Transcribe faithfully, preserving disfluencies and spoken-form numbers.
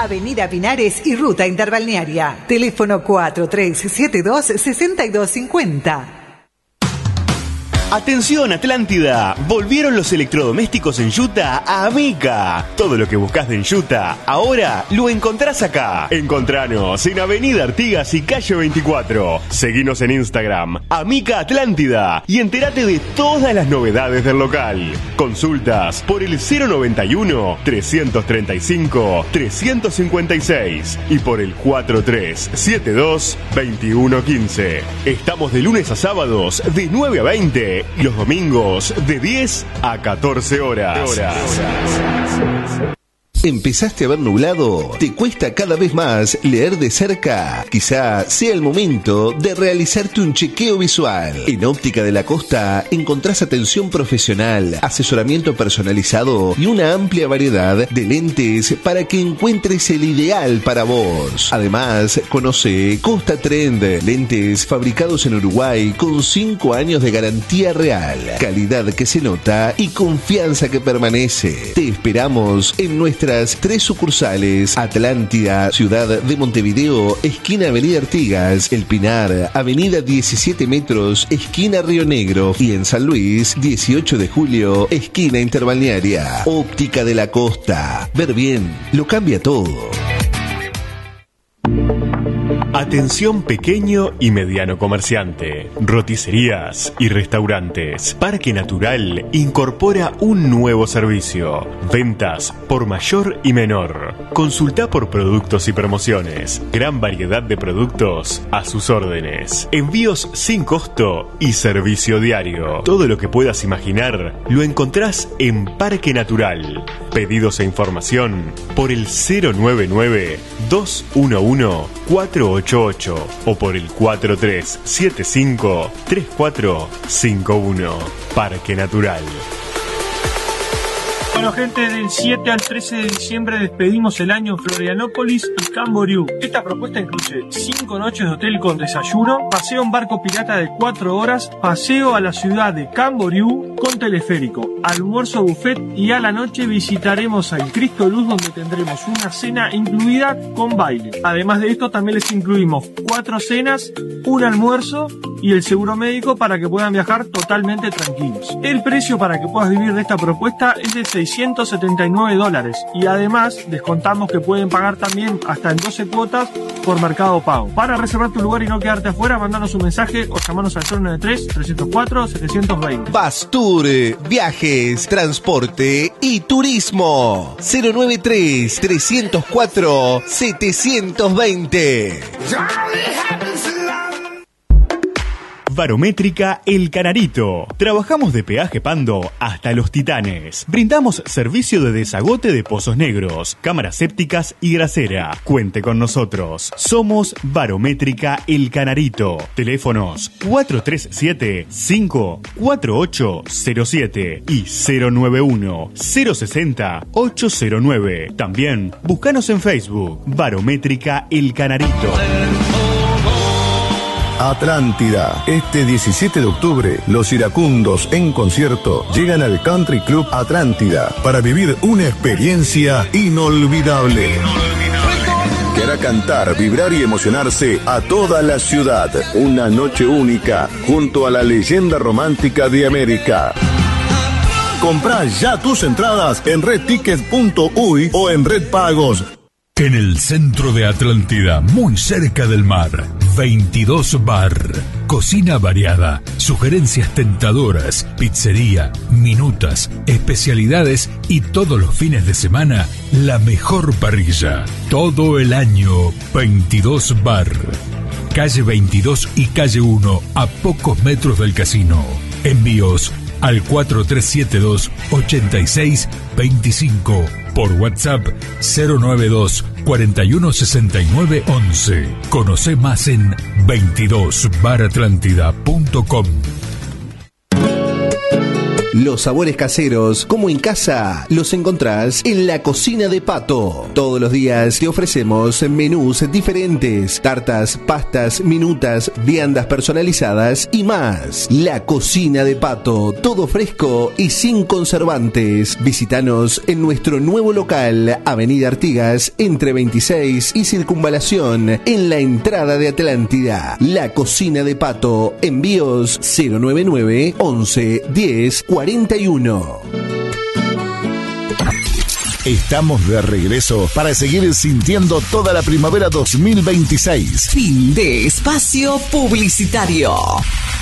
Avenida Pinares y Ruta Interbalnearia. Teléfono cuatro tres siete dos, seis dos cinco cero. Atención Atlántida, volvieron los electrodomésticos en Utah a Amica. Todo lo que buscas de Utah, ahora lo encontrás acá. Encontranos en Avenida Artigas y Calle veinticuatro. Seguinos en Instagram, Amica Atlántida, y entérate de todas las novedades del local. Consultas por el cero noventa y uno, trescientos treinta y cinco, trescientos cincuenta y seis y por el cuatro tres siete dos, veintiuno quince. Estamos de lunes a sábados de nueve a veinte y los domingos de diez a catorce horas. ¿Empezaste a ver nublado? ¿Te cuesta cada vez más leer de cerca? Quizá sea el momento de realizarte un chequeo visual. En Óptica de la Costa encontrás atención profesional, asesoramiento personalizado y una amplia variedad de lentes para que encuentres el ideal para vos. Además, conoce Costa Trend, lentes fabricados en Uruguay con cinco años de garantía real, calidad que se nota y confianza que permanece. Te esperamos en nuestra tres sucursales: Atlántida, Ciudad de Montevideo, esquina Avenida Artigas, El Pinar, Avenida diecisiete Metros, esquina Río Negro, y en San Luis, dieciocho de julio, esquina Interbalnearia. Óptica de la Costa. Ver bien lo cambia todo. Atención pequeño y mediano comerciante, roticerías y restaurantes. Parque Natural incorpora un nuevo servicio: ventas por mayor y menor. Consulta por productos y promociones. Gran variedad de productos a sus órdenes. Envíos sin costo y servicio diario. Todo lo que puedas imaginar lo encontrás en Parque Natural. Pedidos e información por el cero nueve nueve, dos uno uno, cuatro ocho ocho o por el cuatro tres siete cinco, tres cuatro cinco uno. Parque Natural. Bueno, gente, del siete al trece de diciembre despedimos el año en Florianópolis y Camboriú. Esta propuesta incluye cinco noches de hotel con desayuno, paseo en barco pirata de cuatro horas, paseo a la ciudad de Camboriú con teleférico, almuerzo buffet, y a la noche visitaremos al Cristo Luz, donde tendremos una cena incluida con baile. Además de esto, también les incluimos cuatro cenas, un almuerzo y el seguro médico para que puedan viajar totalmente tranquilos. El precio para que puedas vivir de esta propuesta es de seiscientos setenta y nueve dólares, y además descontamos que pueden pagar también hasta en doce cuotas por Mercado Pago. Para reservar tu lugar y no quedarte afuera, mandanos un mensaje o llamanos al cero noventa y tres, trescientos cuatro, setecientos veinte. Bastur, viajes, transporte y turismo. cero noventa y tres, trescientos cuatro, setecientos veinte. Barométrica El Canarito. Trabajamos de Peaje Pando hasta Los Titanes. Brindamos servicio de desagote de pozos negros, cámaras sépticas y grasera. Cuente con nosotros. Somos Barométrica El Canarito. Teléfonos cuatro tres siete, cinco cuatro ocho cero siete y cero nueve uno, cero seis cero, ocho cero nueve. También búscanos en Facebook. Barométrica El Canarito. Atlántida. Este diecisiete de octubre, los iracundos en concierto llegan al Country Club Atlántida para vivir una experiencia inolvidable que hará cantar, vibrar y emocionarse a toda la ciudad. Una noche única junto a la leyenda romántica de América. Comprá ya tus entradas en red tickets punto uy o en Red Pagos. En el centro de Atlántida, muy cerca del mar, veintidós Bar. Cocina variada, sugerencias tentadoras, pizzería, minutas, especialidades y todos los fines de semana, la mejor parrilla. Todo el año, veintidós Bar. Calle veintidós y calle uno, a pocos metros del casino. Envíos al cuatro tres siete dos, ocho seis dos cinco. Por WhatsApp cero nueve dos, cuarenta y uno sesenta y nueve once. Conoce más en veintidós bar atlántida punto com. Los sabores caseros, como en casa, los encontrás en la Cocina de Pato. Todos los días te ofrecemos menús diferentes, tartas, pastas, minutas, viandas personalizadas y más. La Cocina de Pato, todo fresco y sin conservantes. Visítanos en nuestro nuevo local, Avenida Artigas, entre veintiséis y Circunvalación, en la entrada de Atlántida. La Cocina de Pato, envíos cero nueve nueve, once, diez, cuarenta y uno. Estamos de regreso para seguir sintiendo toda la primavera dos mil veintiséis. Fin de espacio publicitario.